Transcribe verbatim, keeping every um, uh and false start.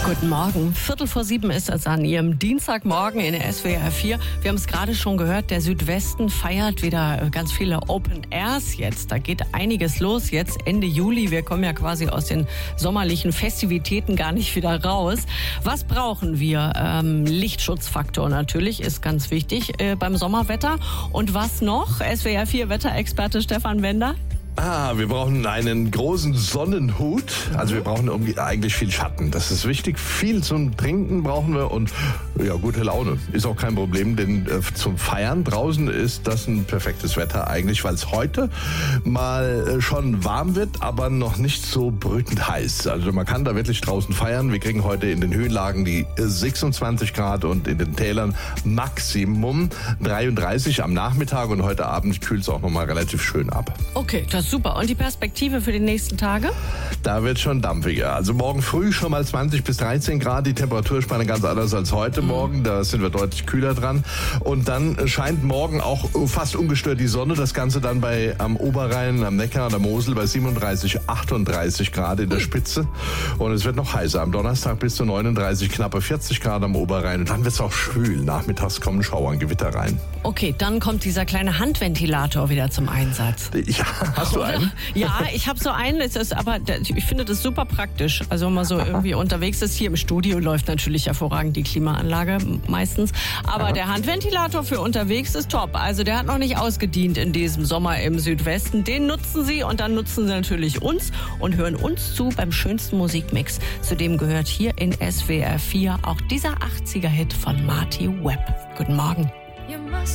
Guten Morgen. Viertel vor sieben ist es an Ihrem Dienstagmorgen in der S W R vier. Wir haben es gerade schon gehört, der Südwesten feiert wieder ganz viele Open Airs jetzt. Da geht einiges los jetzt Ende Juli. Wir kommen ja quasi aus den sommerlichen Festivitäten gar nicht wieder raus. Was brauchen wir? Ähm, Lichtschutzfaktor natürlich ist ganz wichtig äh, beim Sommerwetter. Und was noch? S W R vier Wetterexperte Stefan Wender. Ah, wir brauchen einen großen Sonnenhut. Also wir brauchen irgendwie eigentlich viel Schatten. Das ist wichtig. Viel zum Trinken brauchen wir und ja, gute Laune. Ist auch kein Problem, denn äh, zum Feiern draußen ist das ein perfektes Wetter eigentlich, weil es heute mal äh, schon warm wird, aber noch nicht so brütend heiß. Also man kann da wirklich draußen feiern. Wir kriegen heute in den Höhenlagen die äh, sechsundzwanzig Grad und in den Tälern Maximum dreiunddreißig am Nachmittag und heute Abend kühlt es auch nochmal relativ schön ab. Okay, das super. Und die Perspektive für die nächsten Tage? Da wird schon dampfiger. Also morgen früh schon mal zwanzig bis dreizehn Grad. Die Temperaturspanne ganz anders als heute Morgen. Da sind wir deutlich kühler dran. Und dann scheint morgen auch fast ungestört die Sonne. Das Ganze dann bei am Oberrhein, am Neckar, an der Mosel bei siebenunddreißig, achtunddreißig Grad in der Spitze. Und es wird noch heißer. Am Donnerstag bis zu neununddreißig, knappe vierzig Grad am Oberrhein. Und dann wird es auch schwül. Nachmittags kommen Schauer und Gewitter rein. Okay, dann kommt dieser kleine Handventilator wieder zum Einsatz. Ja, hast du einen? Ja, ich habe so einen, es ist aber ich finde das super praktisch. Also wenn man so irgendwie unterwegs ist, hier im Studio läuft natürlich hervorragend die Klimaanlage meistens, aber Aha. der Handventilator für unterwegs ist top. Also der hat noch nicht ausgedient in diesem Sommer im Südwesten. Den nutzen Sie und dann nutzen Sie natürlich uns und hören uns zu beim schönsten Musikmix. Zudem gehört hier in S W R vier auch dieser achtziger Hit von Marty Webb. Guten Morgen.